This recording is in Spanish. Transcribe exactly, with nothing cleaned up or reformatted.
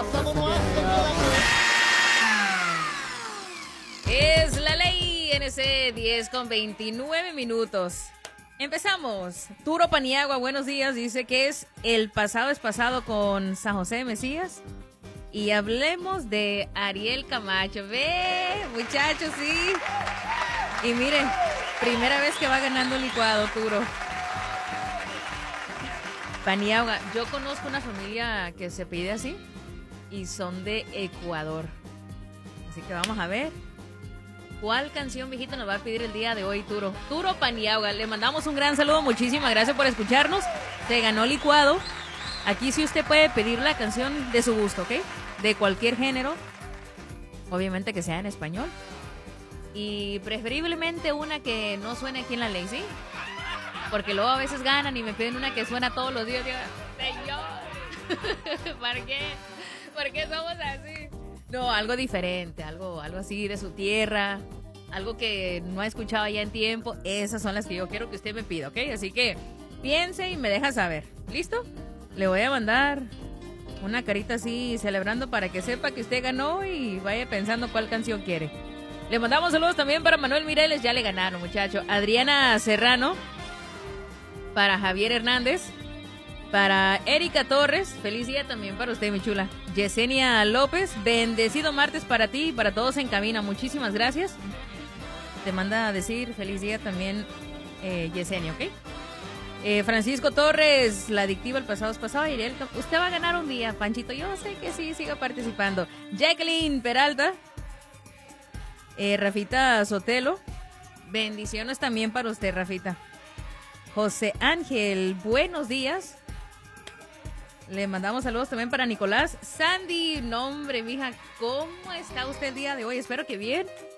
Es la ley N C diez con veintinueve minutos. Empezamos. Turo Paniagua, buenos días. Dice que es El pasado es pasado con San José de Mesías. Y hablemos de Ariel Camacho. Ve, muchachos, sí. Y miren, primera vez que va ganando un licuado, Turo. Paniagua, yo conozco una familia que se pide así y son de Ecuador. Así que vamos a ver cuál canción, viejito, nos va a pedir el día de hoy, Turo. Turo Paniagua, le mandamos un gran saludo, muchísimas gracias por escucharnos. Se ganó licuado. Aquí sí usted puede pedir la canción de su gusto, ¿ok? De cualquier género, obviamente que sea en español. Y preferiblemente una que no suene aquí en la ley, ¿sí? Porque luego a veces ganan y me piden una que suena todos los días. Digo, señor, ¿por qué? ¿Por qué somos así? No, algo diferente, algo, algo así de su tierra, algo que no ha escuchado ya en tiempo. Esas son las que yo quiero que usted me pida, ¿ok? Así que piense y me deja saber. ¿Listo? Le voy a mandar una carita así celebrando para que sepa que usted ganó y vaya pensando cuál canción quiere. Le mandamos saludos también para Manuel Mireles, ya le ganaron, muchacho. Adriana Serrano, para Javier Hernández, para Erika Torres, feliz día también para usted, mi chula. Yesenia López, bendecido martes para ti y para todos en cabina, muchísimas gracias. Te manda a decir feliz día también eh, Yesenia, ¿ok? Eh, Francisco Torres, la adictiva, el pasado es pasado. Ariel, usted va a ganar un día, Panchito. Yo sé que sí, siga participando. Jacqueline Peralta, eh, Rafita Sotelo, bendiciones también para usted, Rafita. José Ángel, buenos días. Le mandamos saludos también para Nicolás. Sandy, nombre, mija, ¿cómo está usted el día de hoy? Espero que bien.